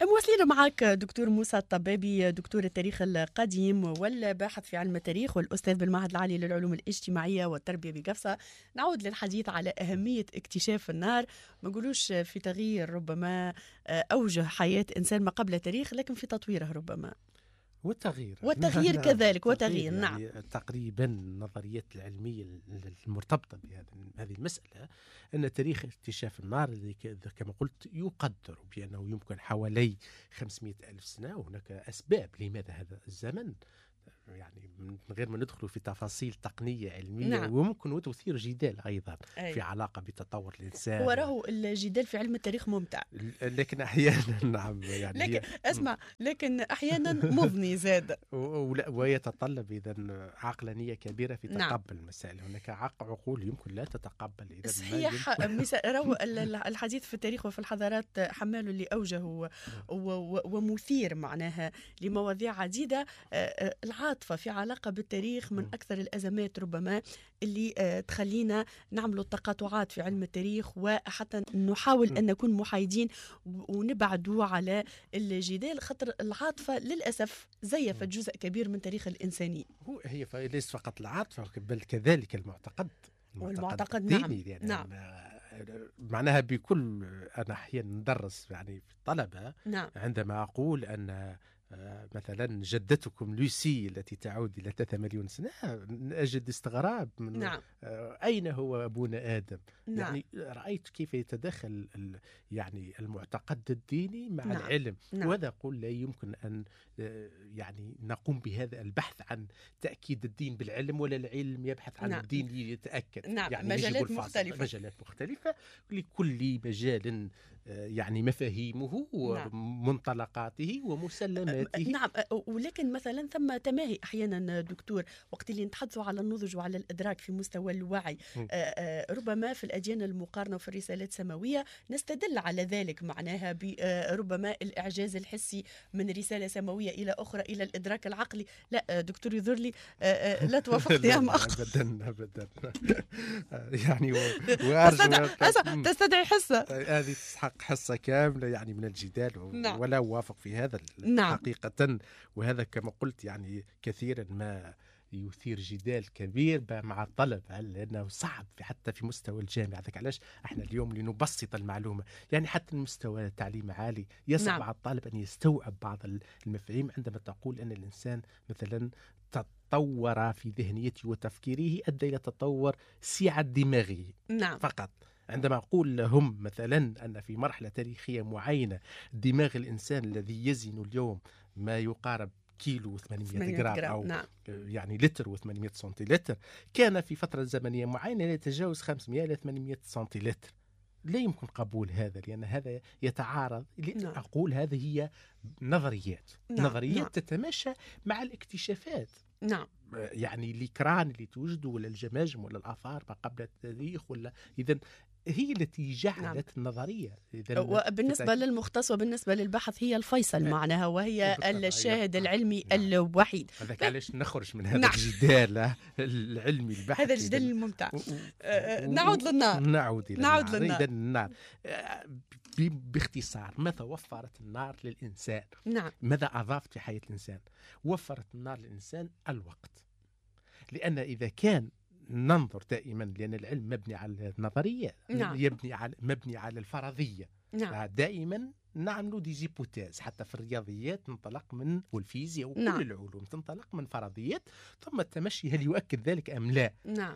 مواصلين معك دكتور موسى الطبابي، دكتور التاريخ القديم والباحث في علم التاريخ والأستاذ بالمعهد العالي للعلوم الاجتماعية والتربية بقفصة. نعود للحديث على أهمية اكتشاف النار، ما نقولوش في تغيير ربما أوجه حياة إنسان ما قبل تاريخ، لكن في تطويره ربما والتغيير كذلك وتغيير. يعني نعم. تقريبا النظريات العلمية المرتبطة بهذه المسألة أن تاريخ اكتشاف النار الذي كما قلت يقدر بأنه يمكن حوالي 500 ألف سنة، وهناك أسباب لماذا هذا الزمن، يعني من غير ما ندخل في تفاصيل تقنية علمية. نعم. وممكن وتثير جدال أيضا في علاقة بتطور الإنسان. وراه الجدال في علم التاريخ ممتع، لكن أحيانا نعم يعني لكن أحيانا مضني زاد ويتطلب إذا عقلانية كبيرة في تقبل المسائل. هناك عقول يمكن لا تتقبل إذا صحيح. الحديث في التاريخ وفي الحضارات حمال لأوجه ومثير معناها لمواضيع عديدة. العاطفة في علاقة بالتاريخ من أكثر الأزمات ربما اللي تخلينا نعمل تقاطعات في علم التاريخ، وحتى نحاول أن نكون محايدين ونبعدوا على الجدال، خاطر العاطفة للأسف زيفت جزء كبير من تاريخ الإنساني. هي ليس فقط العاطفة بل كذلك المعتقد الديني. يعني نعم. معناها بكل أنا أحيانا ندرس يعني في الطلبة. نعم. عندما أقول أن مثلا جدتكم لوسي التي تعود إلى 3 مليون سنة، أجد استغراب من نعم. أين هو أبونا آدم. نعم. يعني رأيت كيف يتدخل يعني المعتقد الديني مع نعم. العلم. نعم. وهذا أقول لا يمكن أن يعني نقوم بهذا البحث عن تأكيد الدين بالعلم، ولا العلم يبحث عن نعم. الدين ليتأكد. نعم. يعني مجالات مختلفة لكل مجال يعني مفاهيمه ومنطلقاته ومسلماته. نعم. ولكن مثلا ثم تماهي أحيانا دكتور وقت اللي نتحدثوا على النضج وعلى الإدراك في مستوى الوعي. ربما في الأديان المقارنة وفي الرسالات السماوية نستدل على ذلك، معناها بربما الإعجاز الحسي من رسالة سماوية إلى أخرى إلى الإدراك العقلي. لا دكتور يظهر لي لا توافقني يا أبدا يعني تستدعي حصة، هذه تستحق حصة كاملة يعني من الجدال. نعم. ولا أوافق في هذا. نعم. حقيقة وهذا كما قلت يعني كثيرا ما يثير جدال كبير مع الطلبة، لأنه صعب حتى في مستوى الجامعة. ذاك علاش احنا اليوم لنبسط المعلومة، يعني حتى المستوى تعليم عالي يصعب. نعم. على الطالب أن يستوعب بعض المفاهيم عندما تقول أن الإنسان مثلا تطور في ذهنيته وتفكيره أدى إلى تطور سعة دماغه. نعم. فقط. عندما أقول لهم مثلا أن في مرحلة تاريخية معينة دماغ الإنسان الذي يزن اليوم ما يقارب كيلو 800 جرام أو نعم. يعني لتر و800 سنتيلتر، كان في فترة زمنية معينة لا يتجاوز 500 إلى 800 سنتيلتر. لا يمكن قبول هذا، لأن هذا يتعارض. نعم. أقول هذه هي نظريات. نعم. نظريات نعم. تتماشى مع الاكتشافات. نعم. يعني الكران اللي توجد ولا الجماجم ولا الآثار ما قبل التاريخ ولا إذن هي التي جعلت. نعم. النظرية. وبالنسبة للمختص وبالنسبة للبحث هي الفيصل معناها، وهي الشاهد العلمي. نعم. الوحيد. هذاك علاش نخرج من هذا. نعم. الجدال العلمي البحث، هذا الجدال الممتع. نعود للنار. نعود للنار. باختصار، ماذا وفرت النار للإنسان؟ نعم. ماذا أضافت في حياة الإنسان؟ وفرت النار للإنسان الوقت. لأن إذا كان ننظر دائما، لأن العلم مبني على النظرية. نعم. مبني على الفرضية. نعم. دائما نعمل دي زيبوتيز، حتى في الرياضيات ننطلق من والفيزياء وكل. نعم. العلوم تنطلق من فرضيات، ثم التمشي هل يؤكد ذلك أم لا. نعم.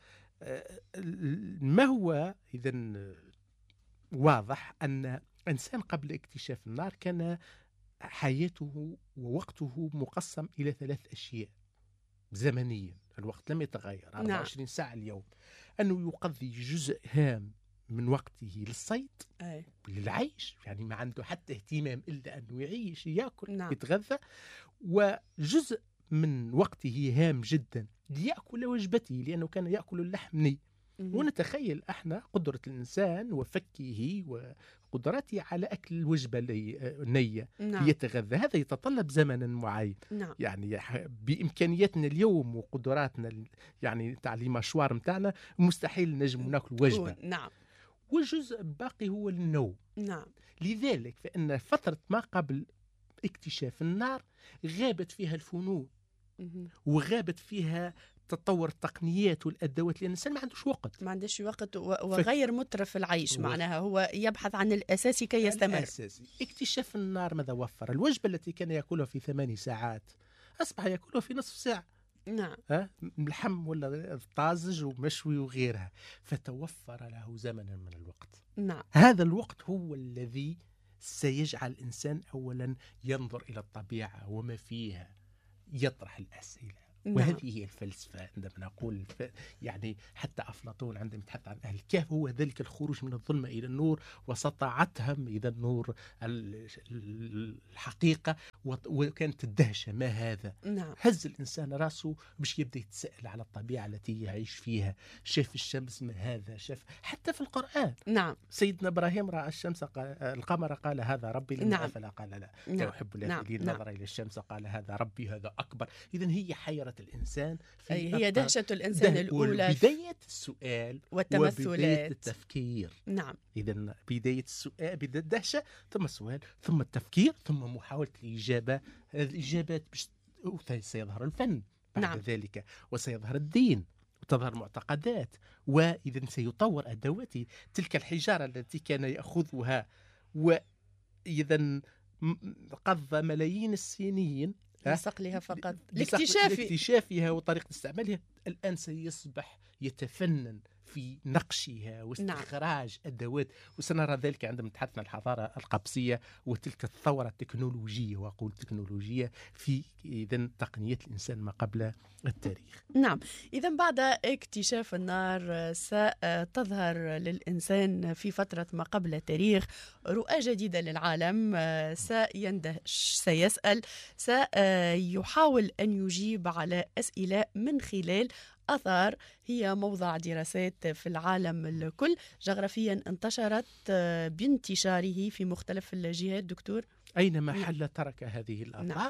ما هو إذن واضح أن إنسان قبل اكتشاف النار كان حياته ووقته مقسم إلى 3 أشياء زمنيا. الوقت لم يتغير 24 ساعة اليوم. أنه يقضي جزء هام من وقته للصيد. للعيش، يعني ما عنده حتى اهتمام إلا أنه يعيش، يأكل. نعم. يتغذى. وجزء من وقته هام جدا ليأكل وجبته، لأنه كان يأكل اللحم ني. ونتخيل احنا قدرة الإنسان وفكه وقدرته على أكل الوجبة نية. نعم. ليتغذى. هذا يتطلب زمنا معين. نعم. يعني بإمكانياتنا اليوم وقدراتنا يعني تعليم مشوار متاعنا مستحيل نجم ناكل وجبة. نعم. والجزء باقي هو النوم. نعم. لذلك فإن فترة ما قبل اكتشاف النار غابت فيها الفنون وغابت فيها تطور التقنيات والأدوات، لأن الإنسان ما عندوش وقت، ما عندوش وقت وغير مترف العيش، معناها هو يبحث عن الأساسي كي يستمر. الأساسي. اكتشاف النار ماذا وفر؟ الوجبة التي كان يأكلها في 8 ساعات أصبح يأكلها في نصف ساعة. نعم. اللحم ولا طازج ومشوي وغيرها، فتوفر له زمنا من الوقت. نعم. هذا الوقت هو الذي سيجعل الإنسان أولا ينظر إلى الطبيعة وما فيها، يطرح الأسئلة. نعم. وهذه هي الفلسفة. عندما نقول يعني حتى أفلاطون عندما يتحدث عن أهل الكهف هو ذلك الخروج من الظلمة إلى النور، وسطعتهم إذا النور الحقيقة، وكانت الدهشة ما هذا. نعم. هز الإنسان رأسه باش يبدأ يتساءل على الطبيعة التي يعيش فيها، شاف الشمس ما هذا، شاف حتى في القرآن. نعم. سيدنا إبراهيم رأى الشمس القمر قال هذا ربي، لما نعم. أفلا قال لا. نعم. أحب الآفلين. نعم. نظر إلى الشمس قال هذا ربي هذا أكبر. إذن هي حيرة الإنسان هي دهشة الإنسان الأولى، بداية السؤال والتمثلات وبداية التفكير. نعم. إذن بداية السؤال، بداية الدهشة، ثم السؤال، ثم التفكير، ثم محاولة الإجابة. الإجابات سيظهر الفن بعد نعم. ذلك، وسيظهر الدين، وتظهر معتقدات، وإذن سيطور أدواته. تلك الحجارة التي كان يأخذها وإذن قضى ملايين السنين لصقلها فقط لاكتشافها وطريقة استعمالها، الآن سيصبح يتفنن في نقشها واستخراج أدوات. وسنرى ذلك عندما نتحدث عن الحضارة القبسية وتلك الثورة التكنولوجية، وأقول تكنولوجية في إذن تقنية الإنسان ما قبل التاريخ. نعم. إذا بعد اكتشاف النار ستظهر للإنسان في فترة ما قبل التاريخ رؤى جديدة للعالم، سيندهش، سيسأل، سيحاول أن يجيب على أسئلة من خلال آثار هي موضع دراسات في العالم الكل، جغرافيا انتشرت بانتشاره في مختلف الجهات. دكتور، أينما حل ترك هذه الآثار.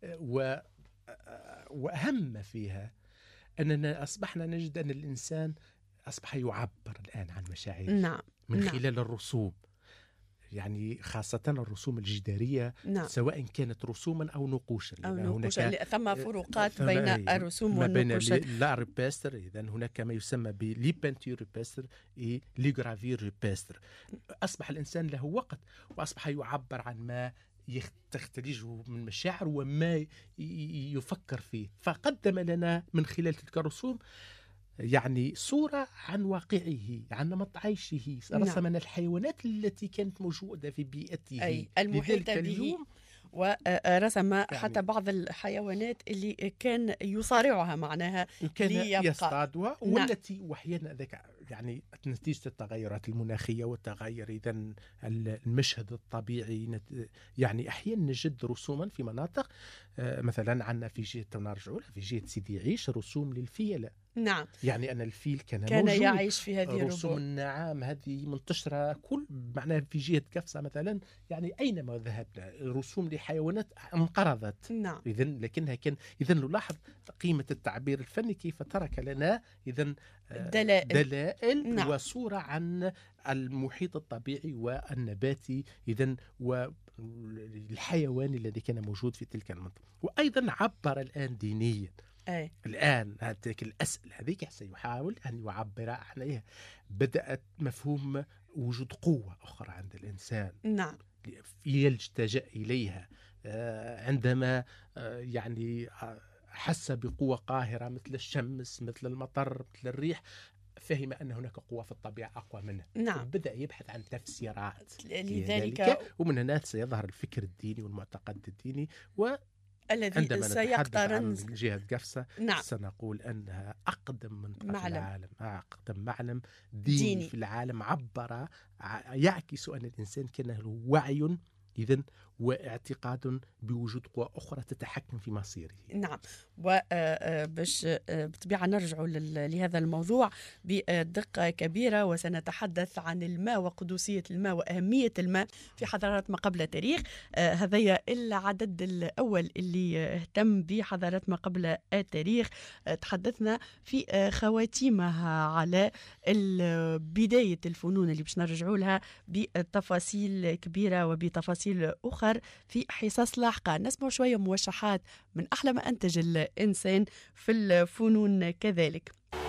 وأهم ما فيها أننا أصبحنا نجد أن الإنسان أصبح يعبر الآن عن مشاعره. نعم. من خلال الرسوم، يعني خاصة الرسوم الجدارية. نعم. سواء كانت رسوما أو نقوشا، هناك ثم فروقات بين الرسوم والنقوش. لا ريباستر، إذن هناك ما يسمى بلي بانتير ريباستر لي غرافير ريباستر. أصبح الإنسان له وقت، وأصبح يعبر عن ما تختلجه من مشاعر وما يفكر فيه، فقدم لنا من خلال تلك الرسوم يعني صورة عن واقعه، عن نمط عيشه. رسم لنا الحيوانات التي كانت موجودة في بيئته المحيطة به، ورسم يعني حتى بعض الحيوانات اللي كان يصارعها، معناها كان يصطادها، والتي وحيانا ذاك يعني نتيجة التغيرات المناخية والتغير إذن المشهد الطبيعي. يعني أحيانا نجد رسوما في مناطق، مثلا عندنا في جهة نرجعوا في جهة سيدي عيش رسوم للفيلة. نعم. يعني أن الفيل كان موجود، يعيش في هذه الربوع. رسوم النعام هذه منتشرة كل معناها في جهة كفصة مثلا، يعني أينما ذهبنا رسوم لحيوانات انقرضت. نعم. إذن لكنها كان نلاحظ قيمة التعبير الفني كيف ترك لنا إذن دلائل نعم. وصورة عن المحيط الطبيعي والنباتي إذن والحيواني الذي كان موجود في تلك المنطقة. وأيضا عبر الآن دينيا. الآن هذيك الأسئلة هذيك سيحاول أن يعبر عنها. بدأت مفهوم وجود قوة أخرى عند الإنسان. نعم. يلجأ إليها عندما يعني حس بقوة قاهرة مثل الشمس، مثل المطر، مثل الريح، فهم أن هناك قوة في الطبيعة أقوى منها. نعم. بدأ يبحث عن تفسيرات لذلك، ومن هنا سيظهر الفكر الديني والمعتقد الديني. الذي سيقترن من جهة قفصة. نعم. سنقول أنها أقدم منطقة في العالم، أقدم معلم ديني في العالم، عبر يعكس أن الإنسان كان له وعي إذن واعتقاد بوجود قوى أخرى تتحكم في مصيره. نعم، وباش بطبيعة نرجع لهذا الموضوع بدقة كبيرة، وسنتحدث عن الماء وقدسية الماء وأهمية الماء في حضارات ما قبل التاريخ. هذا العدد الأول اللي اهتم بحضارات ما قبل التاريخ. تحدثنا في خواتيمها على بداية الفنون اللي باش نرجعوا لها بتفاصيل كبيرة وبتفاصيل أخرى في حصص لاحقة. نسمع شوية موشحات من أحلى ما أنتج الإنسان في الفنون كذلك.